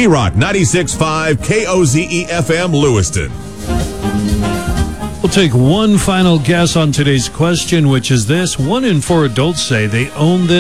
K-Rock 96.5 KOZE FM Lewiston. We'll take one final guess on today's question, which is this. 1 in 4 adults say they own this